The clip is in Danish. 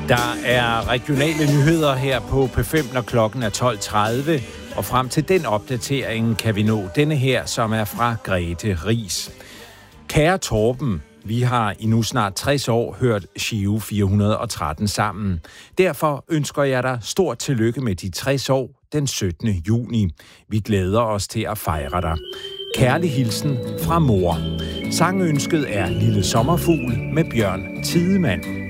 Der er regionale nyheder her på P5, når klokken er 12.30, og frem til den opdatering kan vi nå denne her, som er fra Grete Riis. Kære Torben, vi har i nu snart 60 år hørt Giro 413 sammen. Derfor ønsker jeg dig stort tillykke med de 60 år den 17. juni. Vi glæder os til at fejre dig. Kærlig hilsen fra mor. Sangønsket er Lille Sommerfugl med Bjørn Tidemand.